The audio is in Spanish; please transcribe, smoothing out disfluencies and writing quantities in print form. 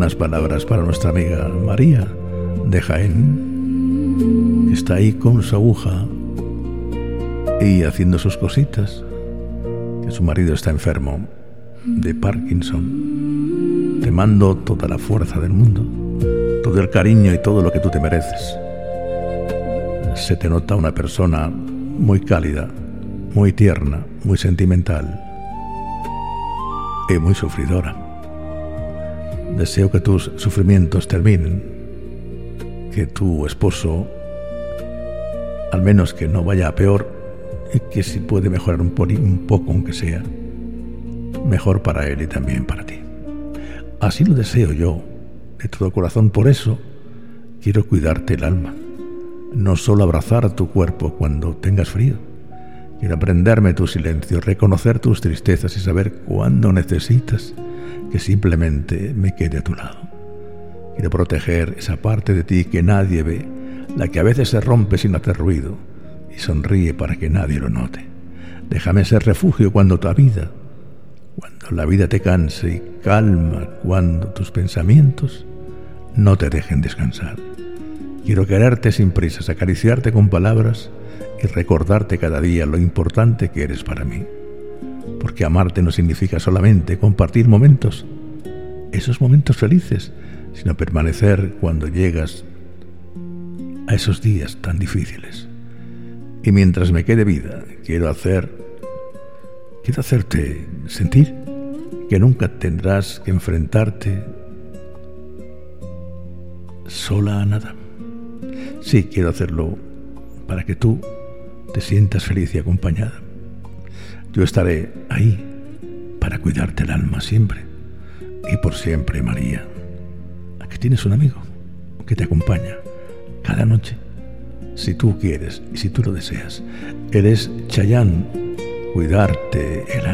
unas palabras para nuestra amiga María de Jaén, que está ahí con su aguja y haciendo sus cositas, que su marido está enfermo de Parkinson. Te mando toda la fuerza del mundo, todo el cariño y todo lo que tú te mereces. Se te nota una persona muy cálida, muy tierna, muy sentimental y muy sufridora. Deseo que tus sufrimientos terminen, que tu esposo, al menos que no vaya a peor, y que si puede mejorar un poco, aunque sea, mejor para él y también para ti. Así lo deseo yo, de todo corazón. Por eso quiero cuidarte el alma, no solo abrazar tu cuerpo cuando tengas frío. Quiero aprenderme tu silencio, reconocer tus tristezas y saber cuándo necesitas que simplemente me quede a tu lado. Quiero proteger esa parte de ti que nadie ve, la que a veces se rompe sin hacer ruido y sonríe para que nadie lo note. Déjame ser refugio cuando la vida te canse, y calma cuando tus pensamientos no te dejen descansar. Quiero quererte sin prisas, acariciarte con palabras y recordarte cada día lo importante que eres para mí. Porque amarte no significa solamente compartir momentos, esos momentos felices, sino permanecer cuando llegas a esos días tan difíciles. Y mientras me quede vida, quiero hacerte sentir que nunca tendrás que enfrentarte sola a nada. Sí, quiero hacerlo para que tú te sientas feliz y acompañada. Yo estaré ahí para cuidarte el alma siempre y por siempre, María. Aquí tienes un amigo que te acompaña cada noche, si tú quieres y si tú lo deseas. Él es Chayanne. Cuidarte el alma.